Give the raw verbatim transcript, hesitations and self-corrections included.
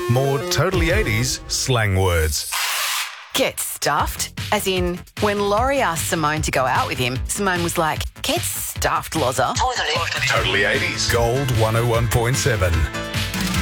More Totally eighties slang words. Get stuffed? As in, when Laurie asked Simone to go out with him, Simone was like, get stuffed, Loza. Totally eighties. Gold one oh one point seven.